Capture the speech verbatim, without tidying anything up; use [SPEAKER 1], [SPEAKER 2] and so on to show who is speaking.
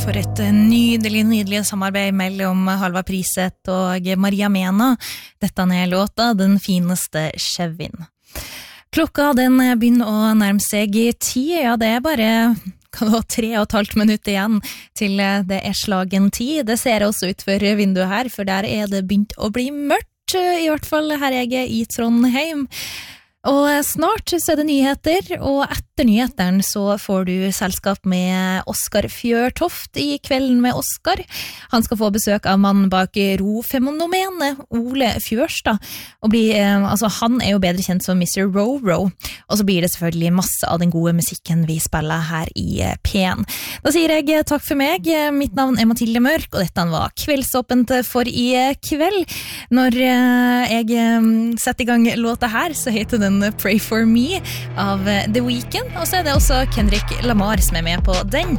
[SPEAKER 1] for et nydelig, nydelig samarbeid mellom Halva Priseth og Maria Mena. Dette er låta Den fineste Kjevin. Klokka den begynner å nærme seg ti, ja det er bare kan det være tre og et halvt minutt igjen til det er slagen ti. Det ser også ut for vinduet her, for der er det begynt å bli mørkt, i hvert fall her jeg er i Trondheim. Og snart så er det nyheter, og etter nyheteren så får du selskap med Oskar Fjørtoft i Kvelden med Oskar. Han skal få besøk av mannen bak ro-fenomenet, Ole Fjørstad. Og bli, altså, han er jo bedre kjent som mister Ro-Ro. Og så blir det selvfølgelig masse av den gode musikken vi spiller her i P en. Da sier jeg takk for meg. Mitt navn er Mathilde Mørk, og dette var Kveldsåpent for i kveld. Når jeg setter i gang låta her, så heter den Pray For Me av The Weeknd, og så er det også Kendrick Lamar som er med på den.